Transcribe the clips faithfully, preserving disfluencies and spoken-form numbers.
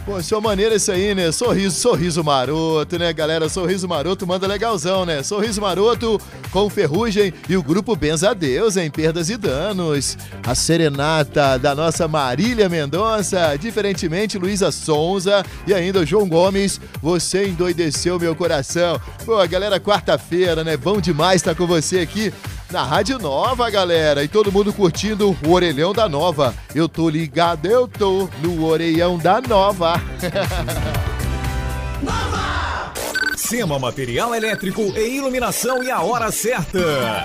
Pô, sua maneira isso aí, né? Sorriso, sorriso maroto, né, galera? Sorriso maroto manda legalzão, né? Sorriso maroto com Ferrugem e o grupo Benza a Deus em Perdas e Danos. A serenata da nossa Marília Mendonça, diferentemente Luísa Sonza e ainda o João Gomes. Você endoideceu meu coração. Pô, galera, quarta-feira, né? Bom demais estar com você aqui na Rádio Nova, galera. E todo mundo curtindo o Orelhão da Nova. Eu tô ligado, eu tô no Orelhão da Nova. Nova! Sema Material Elétrico e Iluminação e a hora certa.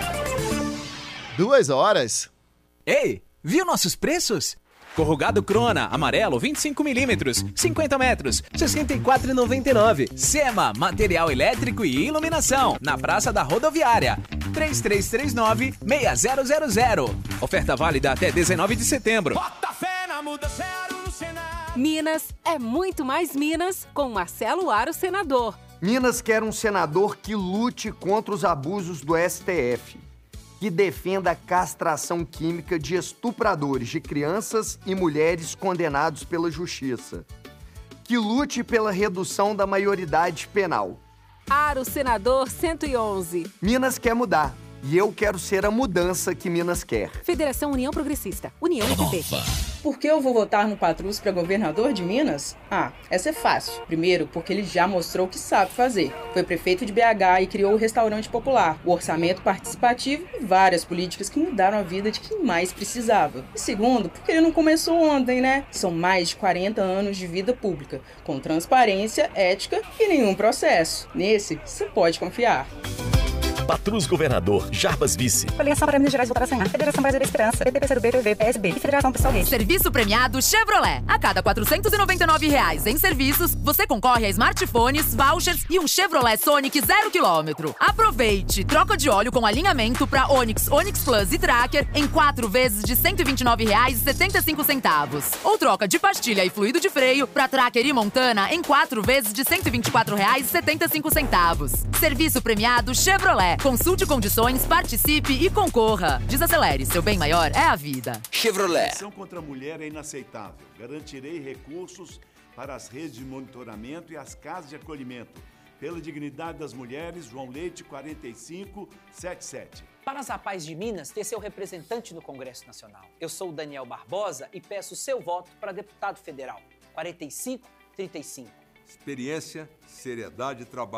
Duas horas. Ei, viu nossos preços? Corrugado Crona, amarelo, vinte e cinco milímetros, cinquenta metros, sessenta e quatro reais e noventa e nove centavos. Sema, material elétrico e iluminação, na Praça da Rodoviária, três três três nove, seis zero zero zero. Oferta válida até dezenove de setembro. Bota fé na mudança, no Senado. Minas é muito mais Minas com Marcelo Aro, senador. Minas quer um senador que lute contra os abusos do S T F. Que defenda a castração química de estupradores de crianças e mulheres condenados pela justiça. Que lute pela redução da maioridade penal. Aro, senador cento e onze. Minas quer mudar. E eu quero ser a mudança que Minas quer. Federação União Progressista. União F P. Por que eu vou votar no Patrus para governador de Minas? Ah, essa é fácil. Primeiro, porque ele já mostrou o que sabe fazer. Foi prefeito de B H e criou o restaurante popular, o orçamento participativo e várias políticas que mudaram a vida de quem mais precisava. E segundo, porque ele não começou ontem, né? São mais de quarenta anos de vida pública, com transparência, ética e nenhum processo. Nesse, você pode confiar. Patrus Governador, Jarbas Vice. Coligação para Minas Gerais votar a Senhar. Federação Brasileira da Esperança. P T, P C do B, P V, P S B e Federação Pessoal Gay. Serviço premiado Chevrolet. A cada quatrocentos e noventa e nove reais em serviços, você concorre a smartphones, vouchers e um Chevrolet Sonic zero quilômetro. Aproveite! Troca de óleo com alinhamento para Onix, Onix Plus e Tracker em quatro vezes de cento e vinte e nove reais e setenta e cinco centavos. Ou troca de pastilha e fluido de freio para Tracker e Montana em quatro vezes de cento e vinte e quatro reais e setenta e cinco centavos. Serviço premiado Chevrolet. Consulte condições, participe e concorra. Desacelere, seu bem maior é a vida. Chevrolet. A ação contra a mulher é inaceitável. Garantirei recursos para as redes de monitoramento e as casas de acolhimento. Pela dignidade das mulheres, João Leite, quarenta e cinco, setenta e sete. Para as Rapazes de Minas ter seu representante no Congresso Nacional. Eu sou o Daniel Barbosa e peço seu voto para deputado federal. quarenta e cinco, trinta e cinco. Experiência, seriedade e trabalho.